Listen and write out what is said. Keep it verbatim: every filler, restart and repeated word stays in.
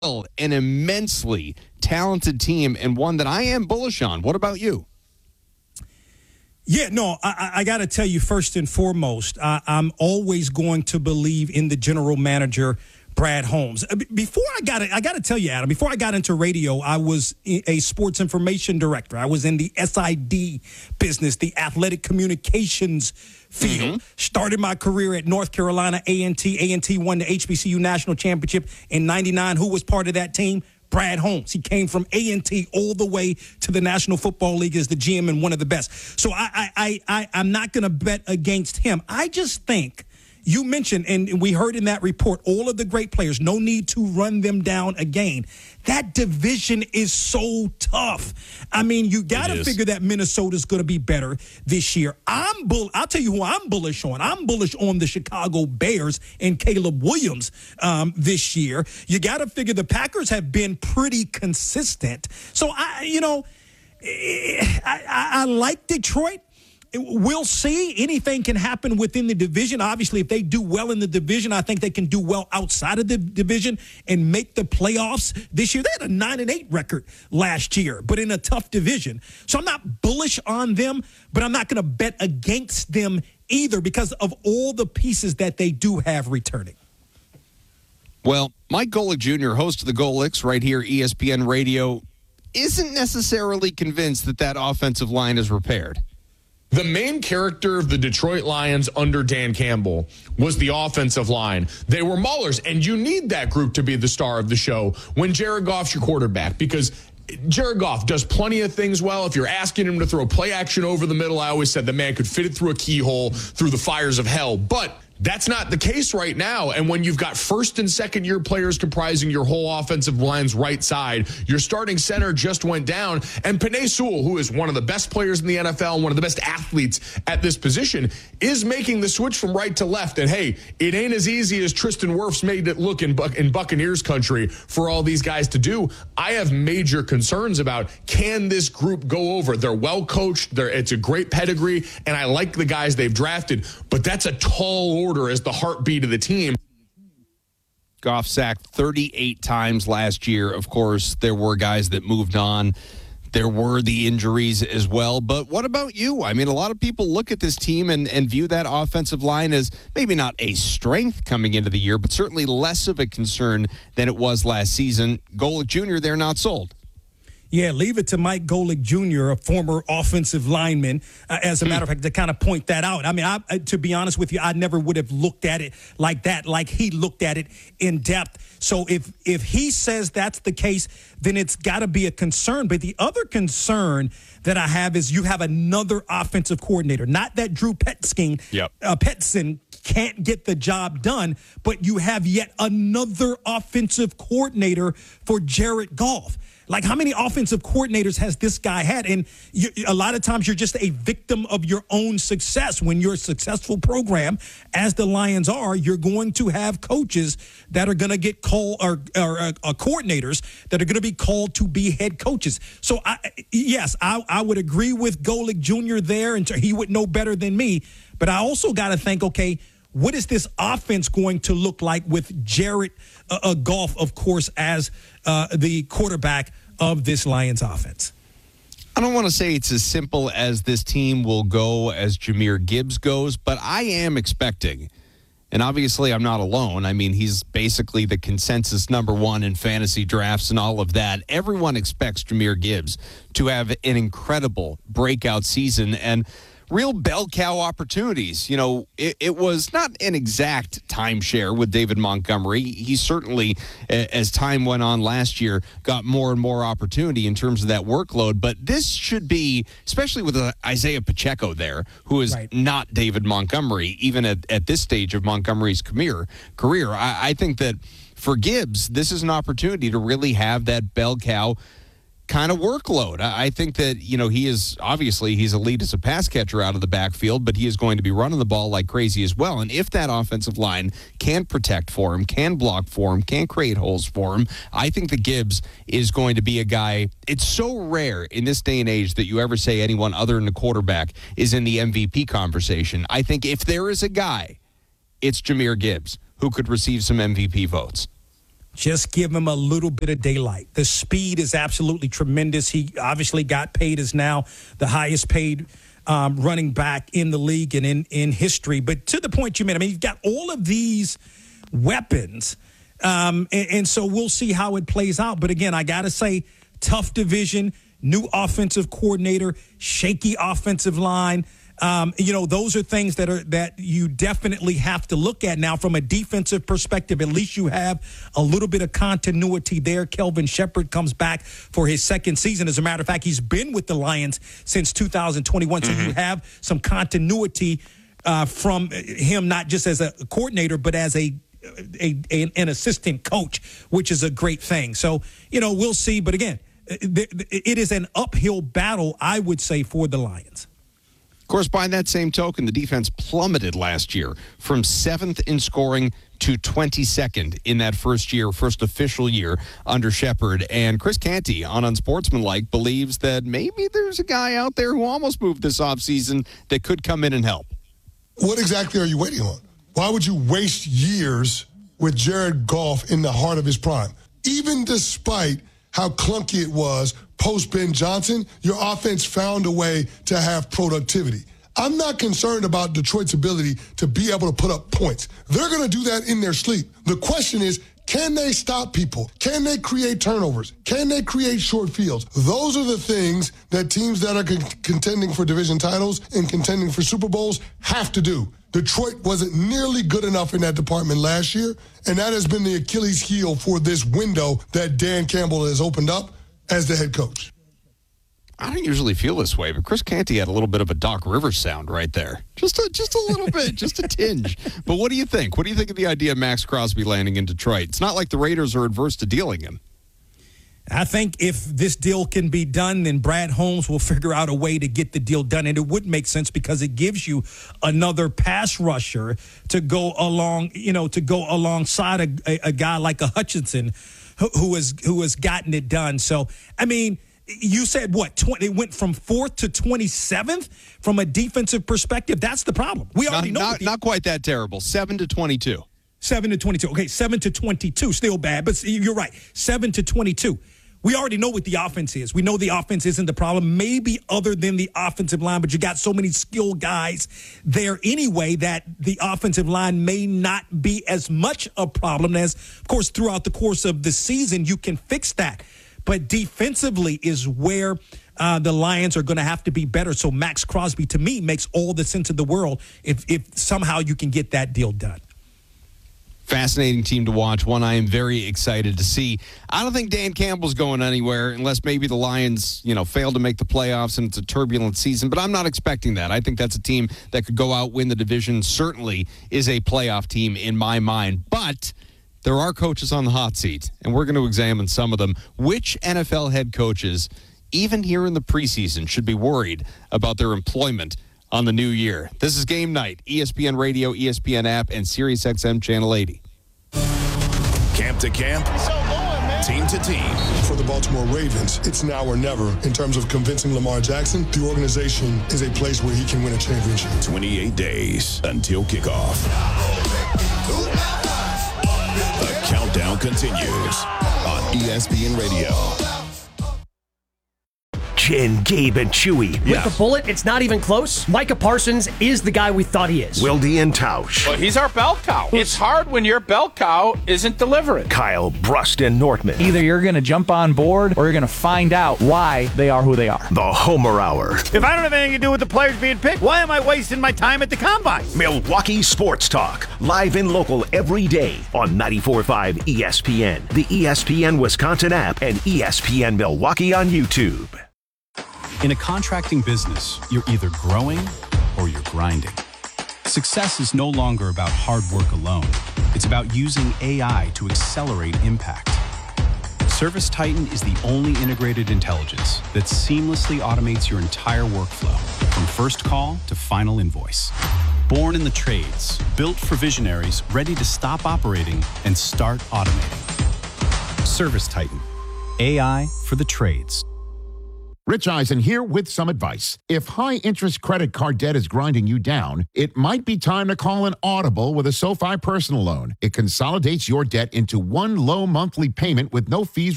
an immensely talented team and one that I am bullish on. What about you? Yeah, no, I, I got to tell you, first and foremost, I, I'm always going to believe in the general manager, Brad Holmes. Before I got it, I got to tell you, Adam, before I got into radio, I was a sports information director. I was in the S I D business, the athletic communications field. Mm-hmm. Started my career at North Carolina A and T. A and T won the H B C U National Championship in ninety-nine. Who was part of that team? Brad Holmes. He came from A and T all the way to the National Football League as the G M and one of the best. So I, I, I, I'm not going to bet against him. I just think you mentioned, and we heard in that report, all of the great players, no need to run them down again. That division is so tough. I mean, you got to figure that Minnesota's going to be better this year. I'm bull. I'll tell you who I'm bullish on. I'm bullish on the Chicago Bears and Caleb Williams um, this year. You got to figure the Packers have been pretty consistent. So, I, you know, I, I, I like Detroit. We'll see. Anything can happen within the division. Obviously, if they do well in the division, I think they can do well outside of the division and make the playoffs this year. They had a nine and eight record last year, but in a tough division. So I'm not bullish on them, but I'm not going to bet against them either because of all the pieces that they do have returning. Well, Mike Golic Junior, host of the Golics right here, E S P N Radio, isn't necessarily convinced that that offensive line is repaired. The main character of the Detroit Lions under Dan Campbell was the offensive line. They were maulers, and you need that group to be the star of the show when Jared Goff's your quarterback, because Jared Goff does plenty of things well. If you're asking him to throw play action over the middle, I always said the man could fit it through a keyhole through the fires of hell. But that's not the case right now. And when you've got first and second year players comprising your whole offensive line's right side, your starting center just went down. And Penei Sewell, who is one of the best players in the N F L and one of the best athletes at this position, is making the switch from right to left. And hey, it ain't as easy as Tristan Wirfs made it look in, Buc- in Buccaneers country for all these guys to do. I have major concerns about, can this group go over? They're well coached. They're, it's a great pedigree. And I like the guys they've drafted, but that's a tall order as the heartbeat of the team. Goff sacked thirty-eight times last year. Of course, there were guys that moved on. There were the injuries as well. But what about you? I mean, a lot of people look at this team and, and view that offensive line as maybe not a strength coming into the year, but certainly less of a concern than it was last season. Golic Junior, they're not sold. Yeah, leave it to Mike Golic Junior, a former offensive lineman, uh, as a matter of fact, to kind of point that out. I mean, I, uh, to be honest with you, I never would have looked at it like that, like he looked at it in depth. So if if he says that's the case, then it's got to be a concern. But the other concern that I have is you have another offensive coordinator, not that Drew Petzing, yep. uh, Petzing can't get the job done, but you have yet another offensive coordinator for Jared Goff. Like, how many offensive coordinators has this guy had? And you, a lot of times you're just a victim of your own success. When you're a successful program, as the Lions are, you're going to have coaches that are going to get called, or, or uh, uh, coordinators that are going to be called to be head coaches. So, I, yes, I, I would agree with Golic Junior there, and he would know better than me. But I also got to think, okay, what is this offense going to look like with Jared uh, uh, Goff, of course, as uh, the quarterback of this Lions offense? I don't want to say it's as simple as this team will go as Jahmyr Gibbs goes, but I am expecting, and obviously I'm not alone. I mean, he's basically the consensus number one in fantasy drafts and all of that. Everyone expects Jahmyr Gibbs to have an incredible breakout season and real bell cow opportunities. You know, it, it was not an exact timeshare with David Montgomery. He certainly, as time went on last year, got more and more opportunity in terms of that workload. But this should be, especially with Isaiah Pacheco there, who is right. not David Montgomery, even at, at this stage of Montgomery's career. career. I, I think that for Gibbs, this is an opportunity to really have that bell cow kind of workload. I think that, you know, he is obviously he's elite as a pass catcher out of the backfield, but he is going to be running the ball like crazy as well. And if that offensive line can protect for him, can block for him, can create holes for him, I think that Gibbs is going to be a guy. It's so rare in this day and age that you ever say anyone other than the quarterback is in the M V P conversation. I think if there is a guy, it's Jahmyr Gibbs who could receive some M V P votes. Just give him a little bit of daylight. The speed is absolutely tremendous. He obviously got paid as now the highest paid um, running back in the league and in, in history. But to the point you made, I mean, you've got all of these weapons, um, and, and so we'll see how it plays out. But again, I got to say, tough division, new offensive coordinator, shaky offensive line. Um, you know, those are things that are that you definitely have to look at now from a defensive perspective. At least you have a little bit of continuity there. Kelvin Shepherd comes back for his second season. As a matter of fact, he's been with the Lions since two thousand twenty-one. Mm-hmm. So you have some continuity uh, from him, not just as a coordinator, but as a, a, a an assistant coach, which is a great thing. So, you know, we'll see. But again, it is an uphill battle, I would say, for the Lions. Of course, by that same token, the defense plummeted last year from seventh in scoring to twenty-second in that first year, first official year under Shepherd. And Chris Canty on Unsportsmanlike believes that maybe there's a guy out there who almost moved this offseason that could come in and help. What exactly are you waiting on? Why would you waste years with Jared Goff in the heart of his prime? Even despite how clunky it was post-Ben Johnson, your offense found a way to have productivity. I'm not concerned about Detroit's ability to be able to put up points. They're going to do that in their sleep. The question is, can they stop people? Can they create turnovers? Can they create short fields? Those are the things that teams that are con- contending for division titles and contending for Super Bowls have to do. Detroit wasn't nearly good enough in that department last year, and that has been the Achilles heel for this window that Dan Campbell has opened up as the head coach. I don't usually feel this way, but Chris Canty had a little bit of a Doc Rivers sound right there. Just a, just a little bit, just a tinge. But what do you think? What do you think of the idea of Max Crosby landing in Detroit? It's not like the Raiders are adverse to dealing him. I think if this deal can be done, then Brad Holmes will figure out a way to get the deal done. And it would make sense because it gives you another pass rusher to go along, you know, to go alongside a, a, a guy like a Hutchinson who, who has who has gotten it done. So, I mean, you said what? twenty, it went from fourth to twenty-seventh from a defensive perspective. That's the problem. We already not, know. Not, the, not quite that terrible. seven to twenty-two. seven to twenty-two. Okay, seven to twenty-two. Still bad, but you're right. seven to twenty-two. We already know what the offense is. We know the offense isn't the problem, maybe other than the offensive line, but you got so many skilled guys there anyway that the offensive line may not be as much a problem as, of course, throughout the course of the season, you can fix that. But defensively is where uh, the Lions are going to have to be better. So Max Crosby, to me, makes all the sense of the world if, if somehow you can get that deal done. Fascinating team to watch, one I am very excited to see. I don't think Dan Campbell's going anywhere unless maybe the Lions, you know, fail to make the playoffs and it's a turbulent season, but I'm not expecting that. I think that's a team that could go out, win the division, certainly is a playoff team in my mind. But there are coaches on the hot seat, and we're going to examine some of them. Which N F L head coaches, even here in the preseason, should be worried about their employment on the new year? This is Game Night, E S P N Radio, E S P N app, and SiriusXM Channel eighty. Camp to camp, team to team. For the Baltimore Ravens, it's now or never in terms of convincing Lamar Jackson the organization is a place where he can win a championship. twenty-eight days until kickoff. The countdown continues on E S P N Radio. Jen, Gabe, and Chewy. With the bullet, it's not even close. Micah Parsons is the guy we thought he is. Wildy and Tausch. Well, he's our bell cow. It's hard when your bell cow isn't delivering. Kyle, Brust, and Nortman. Either you're going to jump on board or you're going to find out why they are who they are. The Homer Hour. If I don't have anything to do with the players being picked, why am I wasting my time at the Combine? Milwaukee Sports Talk. Live and local every day on ninety-four point five E S P N, the E S P N Wisconsin app, and E S P N Milwaukee on YouTube. In a contracting business, you're either growing or you're grinding. Success is no longer about hard work alone. It's about using A I to accelerate impact. ServiceTitan is the only integrated intelligence that seamlessly automates your entire workflow, from first call to final invoice. Born in the trades, built for visionaries ready to stop operating and start automating. ServiceTitan, A I for the trades. Rich Eisen here with some advice. If high-interest credit card debt is grinding you down, it might be time to call an audible with a SoFi personal loan. It consolidates your debt into one low monthly payment with no fees